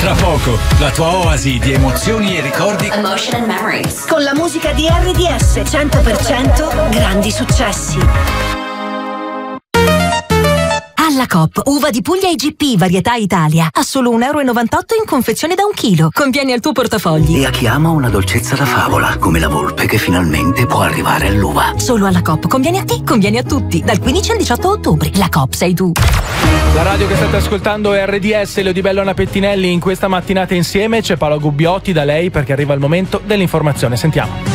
Tra poco, la tua oasi di emozioni e ricordi. Emotion and Memories. Con la musica di RDS 100% grandi successi. Alla Coop, uva di Puglia IGP, varietà Italia, a solo €1,98 in confezione da 1 chilo. Conviene al tuo portafogli. E a chi ama una dolcezza da favola, come la volpe che finalmente può arrivare all'uva. Solo alla Coop, conviene a te, conviene a tutti. Dal 15 al 18 ottobre. La Coop sei tu. La radio che state ascoltando è RDS, Leo Di Bello e Anna Pettinelli. In questa mattinata insieme c'è Paola Gubbiotti, da lei, perché arriva il momento dell'informazione. Sentiamo.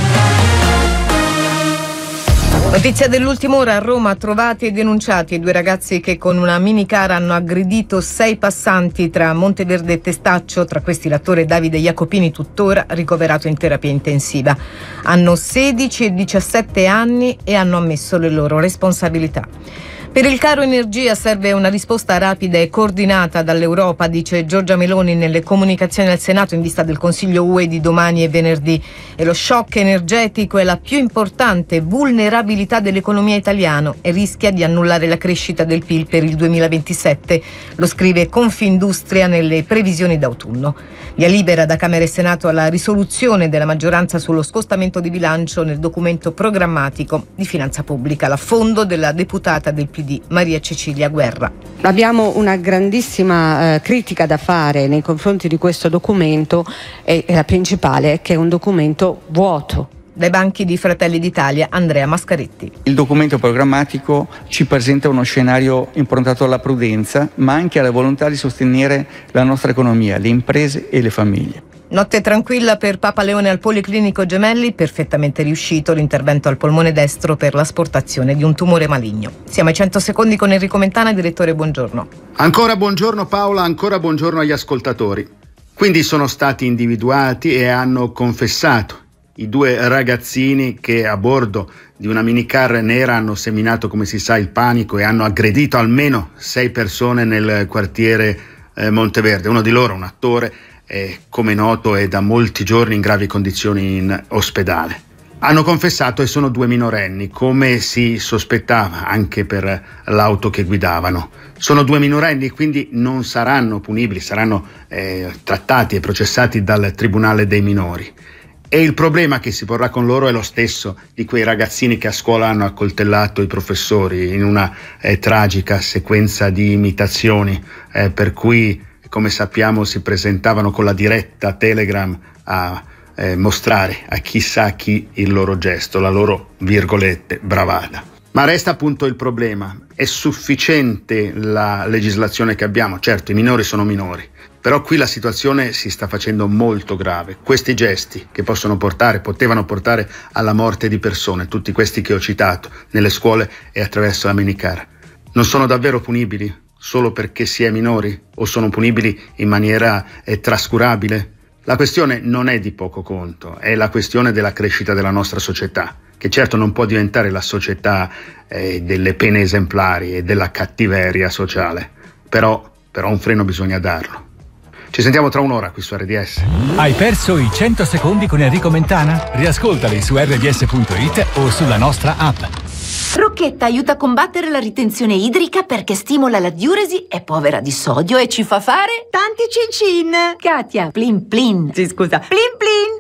Notizia dell'ultima ora: a Roma trovati e denunciati 2 ragazzi che con una minicar hanno aggredito 6 passanti tra Monteverde e Testaccio, tra questi l'attore Davide Jacopini, tuttora ricoverato in terapia intensiva. Hanno 16 e 17 anni e hanno ammesso le loro responsabilità. Per il caro energia serve una risposta rapida e coordinata dall'Europa, dice Giorgia Meloni nelle comunicazioni al Senato in vista del Consiglio UE di domani e venerdì. E lo shock energetico è la più importante vulnerabilità dell'economia italiana e rischia di annullare la crescita del PIL per il 2027. Lo scrive Confindustria nelle previsioni d'autunno. Via libera da Camera e Senato alla risoluzione della maggioranza sullo scostamento di bilancio nel documento programmatico di finanza pubblica, l'affondo della deputata del PD Maria Cecilia Guerra. Abbiamo una grandissima critica da fare nei confronti di questo documento, e la principale è che è un documento vuoto. Dai banchi di Fratelli d'Italia, Andrea Mascaretti. Il documento programmatico ci presenta uno scenario improntato alla prudenza, ma anche alla volontà di sostenere la nostra economia, le imprese e le famiglie. Notte tranquilla per Papa Leone al Policlinico Gemelli, perfettamente riuscito l'intervento al polmone destro per l'asportazione di un tumore maligno. Siamo ai 100 secondi con Enrico Mentana, direttore, buongiorno. Ancora buongiorno Paola, ancora buongiorno agli ascoltatori. Quindi sono stati individuati e hanno confessato i 2 ragazzini che a bordo di una minicar nera hanno seminato, come si sa, il panico e hanno aggredito almeno 6 persone nel quartiere Monteverde. Uno di loro, un attore, come noto è da molti giorni in gravi condizioni in ospedale. Hanno confessato e sono 2 minorenni, come si sospettava anche per l'auto che guidavano. Sono 2 minorenni, quindi non saranno punibili, saranno trattati e processati dal Tribunale dei minori. E il problema che si porrà con loro è lo stesso di quei ragazzini che a scuola hanno accoltellato i professori in una tragica sequenza di imitazioni, per cui, come sappiamo, si presentavano con la diretta Telegram a mostrare a chissà chi il loro gesto, la loro, virgolette, bravata. Ma resta appunto il problema: è sufficiente la legislazione che abbiamo? Certo, i minori sono minori, però qui la situazione si sta facendo molto grave. Questi gesti che potevano portare alla morte di persone, tutti questi che ho citato, nelle scuole e attraverso la minicar, non sono davvero punibili solo perché si è minori, o sono punibili in maniera trascurabile? La questione non è di poco conto, è la questione della crescita della nostra società, che certo non può diventare la società delle pene esemplari e della cattiveria sociale, però un freno bisogna darlo. Ci sentiamo tra un'ora qui su RDS. Hai perso i 100 secondi con Enrico Mentana? Riascoltali su rds.it o sulla nostra app. Rocchetta aiuta a combattere la ritenzione idrica perché stimola la diuresi, è povera di sodio e ci fa fare tanti cin-cin. Katia, plin plin. Sì, scusa. Plin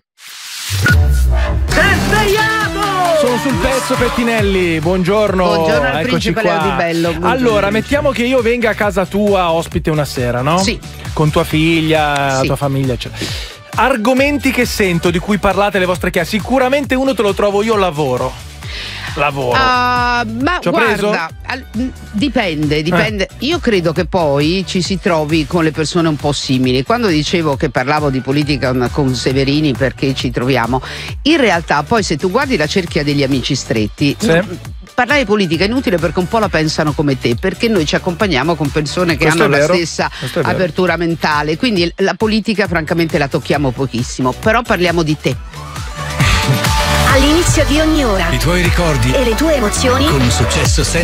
plin. Sono sul pezzo, Pettinelli. Buongiorno. Buongiorno al Eccoci principe qua. Leo Di Bello. Buongiorno. Allora, mettiamo che io venga a casa tua ospite una sera, no? Sì. Con tua figlia, Sì. tua famiglia, eccetera. Argomenti che sento, di cui parlate le vostre chiacchiere. Sicuramente uno te lo trovo io: lavoro. Ma guarda, dipende. Io credo che poi ci si trovi con le persone un po' simili. Quando dicevo che parlavo di politica con Severini perché ci troviamo, in realtà poi se tu guardi la cerchia degli amici stretti, parlare di politica è inutile perché un po' la pensano come te, perché noi ci accompagniamo con persone che Questo hanno è la vero. stessa Questo è vero. apertura mentale, quindi la politica francamente la tocchiamo pochissimo, però parliamo di te. All'inizio di ogni ora I tuoi ricordi e le tue emozioni con un successo